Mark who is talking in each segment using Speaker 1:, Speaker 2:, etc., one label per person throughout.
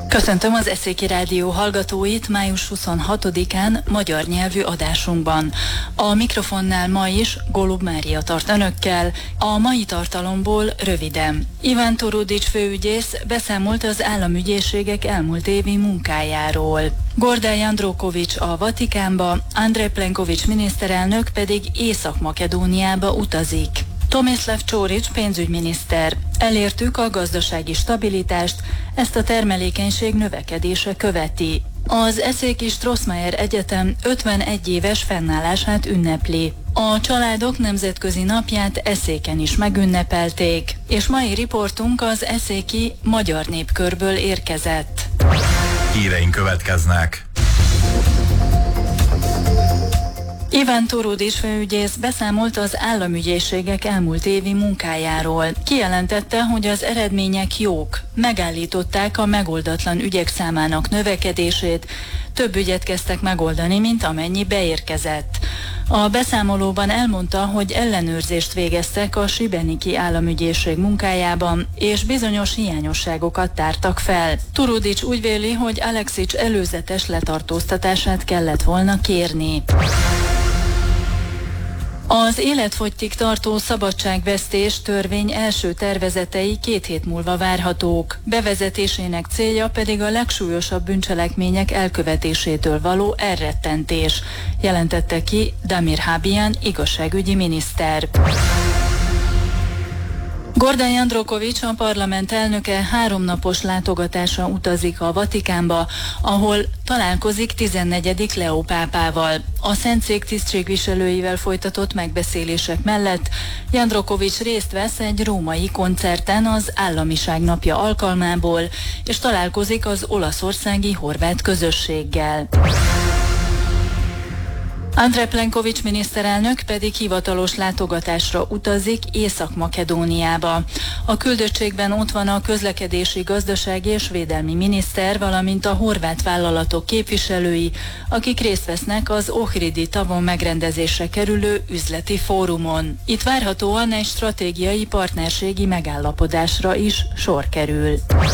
Speaker 1: Köszöntöm az Eszéki Rádió hallgatóit május 26-án magyar nyelvű adásunkban. A mikrofonnál ma is Golub Mária tart önökkel, a mai tartalomból röviden. Iván Turudics főügyész beszámolt az államügyészségek elmúlt évi munkájáról. Gordály Androkovics a Vatikánba, Andrej Plenković miniszterelnök pedig Észak-Makedóniába utazik. Tomislav Čorić pénzügyminiszter. Elértük a gazdasági stabilitást, ezt a termelékenység növekedése követi. Az Eszéki Strossmayer Egyetem 51 éves fennállását ünnepli. A családok nemzetközi napját Eszéken is megünnepelték, és mai riportunk az Eszéki Magyar Népkörből érkezett.
Speaker 2: Híreink következnek.
Speaker 1: Iván Turudics főügyész beszámolt az államügyészségek elmúlt évi munkájáról. Kijelentette, hogy az eredmények jók, megállították a megoldatlan ügyek számának növekedését, több ügyet kezdtek megoldani, mint amennyi beérkezett. A beszámolóban elmondta, hogy ellenőrzést végeztek a Sibeniki államügyészség munkájában, és bizonyos hiányosságokat tártak fel. Turudics úgy véli, hogy Aleksics előzetes letartóztatását kellett volna kérni. Az életfogytig tartó szabadságvesztés törvény első tervezetei 2 hét múlva várhatók. Bevezetésének célja pedig a legsúlyosabb bűncselekmények elkövetésétől való elrettentés, jelentette ki Damir Hábian igazságügyi miniszter. Gordály Androkovics, a parlament elnöke 3 napos látogatásra utazik a Vatikánba, ahol találkozik 14. Leó pápával. A Szentszék tisztségviselőivel folytatott megbeszélések mellett Androkovics részt vesz egy római koncerten az Államiság napja alkalmából, és találkozik az olaszországi horvát közösséggel. Andrej Plenković miniszterelnök pedig hivatalos látogatásra utazik Észak-Makedóniába. A küldöttségben ott van a közlekedési, gazdasági és védelmi miniszter, valamint a horvát vállalatok képviselői, akik részt vesznek az Ohridi tavon megrendezésre kerülő üzleti fórumon. Itt várhatóan egy stratégiai partnerségi megállapodásra is sor kerül.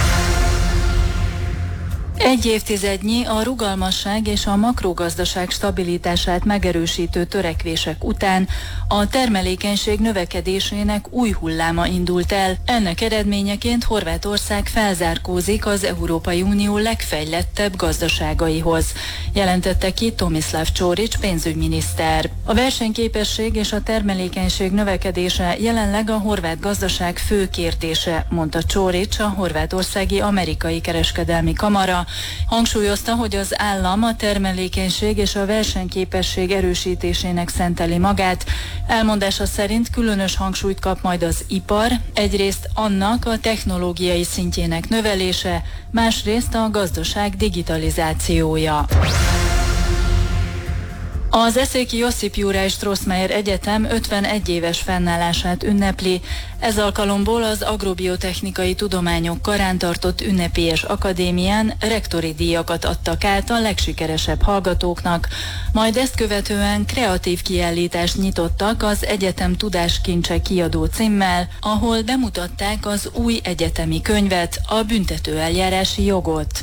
Speaker 1: Egy évtizednyi a rugalmasság és a makrogazdaság stabilitását megerősítő törekvések után a termelékenység növekedésének új hulláma indult el. Ennek eredményeként Horvátország felzárkózik az Európai Unió legfejlettebb gazdaságaihoz, jelentette ki Tomislav Čorić pénzügyminiszter. A versenyképesség és a termelékenység növekedése jelenleg a horvát gazdaság fő kérdése, mondta Čorić, a horvátországi amerikai kereskedelmi kamara. Hangsúlyozta, hogy az állam a termelékenység és a versenyképesség erősítésének szenteli magát. Elmondása szerint különös hangsúlyt kap majd az ipar, egyrészt annak a technológiai szintjének növelése, másrészt a gazdaság digitalizációja. Az Eszéki Josip Juraj Strossmayer Egyetem 51 éves fennállását ünnepli. Ez alkalomból az Agrobiotechnikai Tudományok Karán tartott ünnepélyes akadémián rektori díjakat adtak át a legsikeresebb hallgatóknak, majd ezt követően kreatív kiállítást nyitottak az Egyetem Tudáskincse kiadó címmel, ahol bemutatták az új egyetemi könyvet, a büntetőeljárási jogot.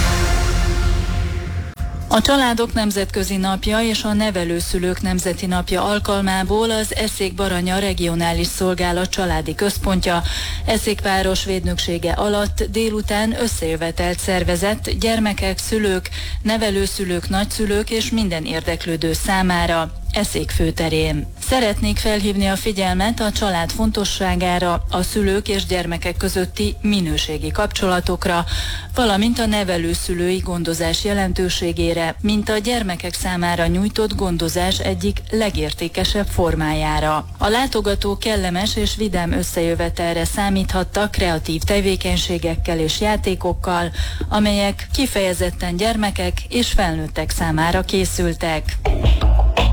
Speaker 1: A Családok Nemzetközi Napja és a Nevelőszülők Nemzeti Napja alkalmából az Eszék-Baranya Regionális Szolgálat családi központja Eszékváros védnöksége alatt délután összejövetelt szervezett gyermekek, szülők, nevelőszülők, nagyszülők és minden érdeklődő számára Eszék főterén. Szeretnék felhívni a figyelmet a család fontosságára, a szülők és gyermekek közötti minőségi kapcsolatokra, valamint a nevelőszülői gondozás jelentőségére, mint a gyermekek számára nyújtott gondozás egyik legértékesebb formájára. A látogatók kellemes és vidám összejövetelre számíthattak kreatív tevékenységekkel és játékokkal, amelyek kifejezetten gyermekek és felnőttek számára készültek.